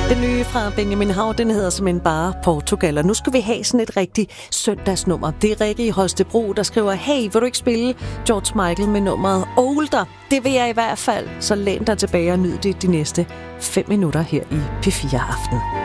Den nye fra Benjamin Hav, den hedder simpelthen bare Portugal, og nu skal vi have sådan et rigtigt søndagsnummer. Det er Rikke i Holstebro, der skriver, hey, vil du ikke spille George Michael med nummeret Older? Det vil jeg i hvert fald, så læn dig tilbage og nyd det de næste 5 minutter her i P4 Aften.